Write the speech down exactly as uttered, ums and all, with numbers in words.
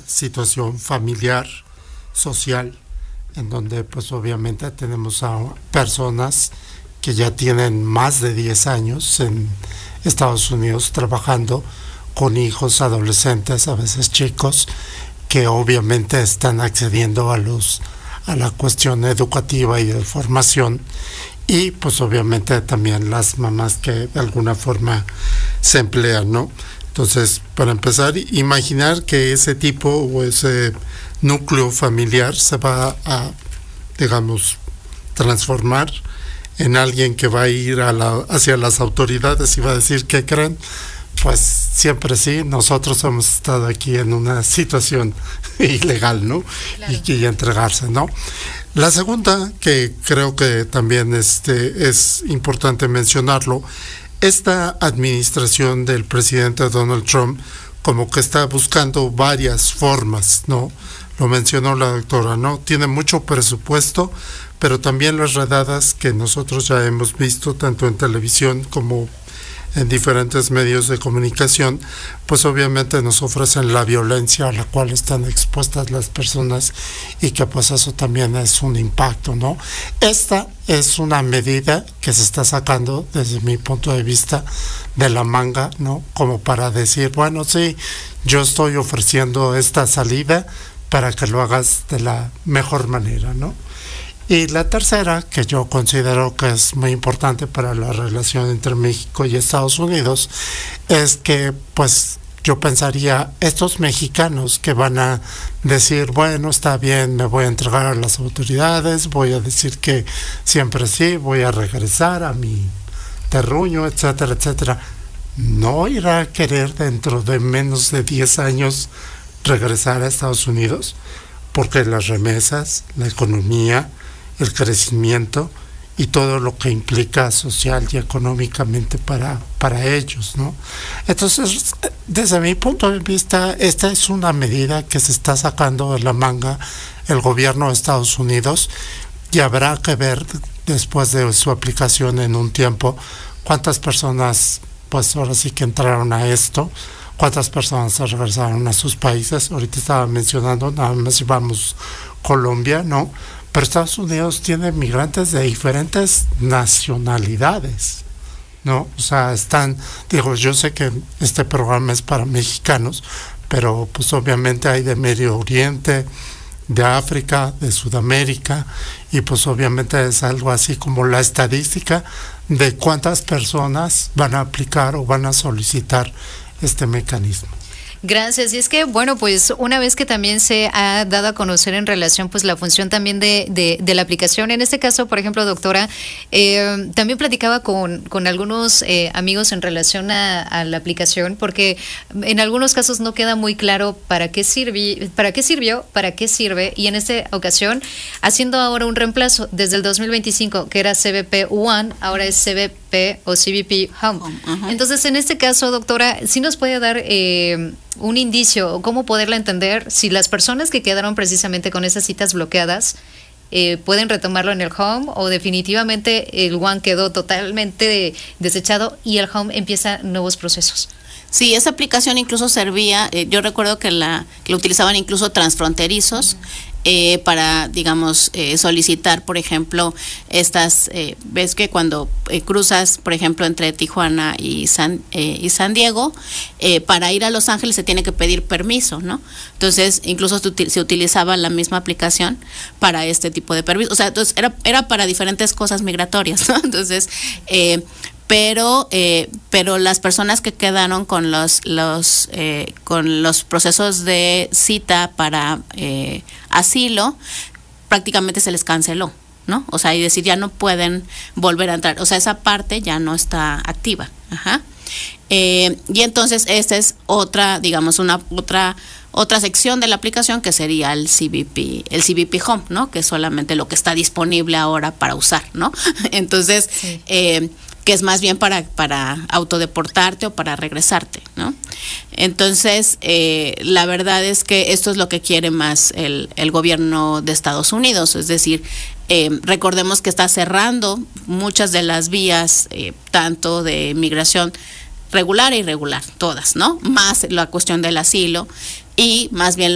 situación familiar, social, en donde pues obviamente tenemos a personas que ya tienen más de diez años en Estados Unidos trabajando con hijos adolescentes, a veces chicos, que obviamente están accediendo a los a la cuestión educativa y de formación, y pues obviamente también las mamás que de alguna forma se emplean, ¿no? Entonces, para empezar, imaginar que ese tipo o ese núcleo familiar se va a, digamos, transformar en alguien que va a ir a la, hacia las autoridades y va a decir, ¿qué creen? Pues siempre sí, nosotros hemos estado aquí en una situación ilegal, ¿no? Claro. Y, y entregarse, ¿no? La segunda, que creo que también este, es importante mencionarlo, esta administración del presidente Donald Trump como que está buscando varias formas, ¿no? Lo mencionó la doctora, ¿no? Tiene mucho presupuesto, pero también las redadas que nosotros ya hemos visto tanto en televisión como en diferentes medios de comunicación, pues obviamente nos ofrecen la violencia a la cual están expuestas las personas y que pues eso también es un impacto, ¿no? Esta es una medida que se está sacando desde mi punto de vista de la manga, ¿no? Como para decir, bueno, sí, yo estoy ofreciendo esta salida para que lo hagas de la mejor manera, ¿no? Y la tercera, que yo considero que es muy importante para la relación entre México y Estados Unidos, es que pues yo pensaría, estos mexicanos que van a decir, bueno, está bien, me voy a entregar a las autoridades, voy a decir que siempre sí, voy a regresar a mi terruño, etcétera, etcétera, ¿no irá a querer dentro de menos de diez años regresar a Estados Unidos? Porque las remesas, la economía, el crecimiento y todo lo que implica social y económicamente para, para ellos, ¿no? Entonces, desde mi punto de vista, esta es una medida que se está sacando de la manga el gobierno de Estados Unidos, y habrá que ver después de su aplicación en un tiempo cuántas personas, pues ahora sí que entraron a esto, cuántas personas se regresaron a sus países. Ahorita estaba mencionando, nada más llevamos Colombia, ¿no? Pero Estados Unidos tiene migrantes de diferentes nacionalidades, ¿no? O sea, están, digo, yo sé que este programa es para mexicanos, pero pues obviamente hay de Medio Oriente, de África, de Sudamérica, y pues obviamente es algo así como la estadística de cuántas personas van a aplicar o van a solicitar este mecanismo. Gracias. Y es que, bueno, pues una vez que también se ha dado a conocer en relación, pues la función también de, de, de la aplicación, en este caso, por ejemplo, doctora, eh, también platicaba con, con algunos eh, amigos en relación a, a la aplicación, porque en algunos casos no queda muy claro para qué sirvi, para qué sirvió, para qué sirve, y en esta ocasión, haciendo ahora un reemplazo desde el dos mil veinticinco, que era C B P One, ahora es C B P o C B P Home. Uh-huh. Entonces, en este caso, doctora, ¿sí nos puede dar eh, un indicio o cómo poderla entender si las personas que quedaron precisamente con esas citas bloqueadas eh, pueden retomarlo en el Home, o definitivamente el One quedó totalmente desechado y el Home empieza nuevos procesos? Sí, esa aplicación incluso servía, eh, yo recuerdo que la, que la utilizaban incluso transfronterizos, uh-huh. Eh, para, digamos, eh, solicitar, por ejemplo, estas, eh, ves que cuando eh, cruzas, por ejemplo, entre Tijuana y San, eh, y San Diego, eh, para ir a Los Ángeles se tiene que pedir permiso, ¿no? Entonces, incluso se utilizaba la misma aplicación para este tipo de permiso. O sea, entonces era, era para diferentes cosas migratorias, ¿no? Entonces, eh, pero eh, pero las personas que quedaron con los los eh, con los procesos de cita para eh, asilo, prácticamente se les canceló, ¿no? O sea, y decir, ya no pueden volver a entrar, o sea, esa parte ya no está activa. Ajá. Eh, y entonces esta es otra, digamos, una otra otra sección de la aplicación que sería el C B P, el C B P Home, ¿no? Que es solamente lo que está disponible ahora para usar, ¿no? Entonces, sí. eh, que es más bien para, para autodeportarte o para regresarte, ¿no? Entonces, eh, la verdad es que esto es lo que quiere más el, el gobierno de Estados Unidos, es decir, eh, recordemos que está cerrando muchas de las vías, eh, tanto de migración regular e irregular, todas, ¿no? Más la cuestión del asilo, y más bien